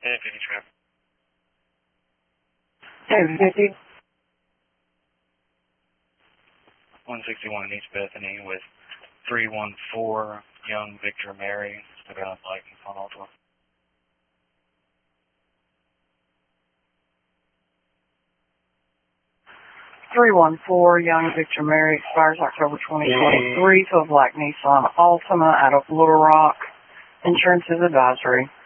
1050 traffic. 1050. 161 East Bethany with 314 Young Victor Mary, Savannah Pike and Fun Alto. 314 Young Victor Mary expires October 2023 to a black Nissan Altima out of Little Rock. Insurance is advisory.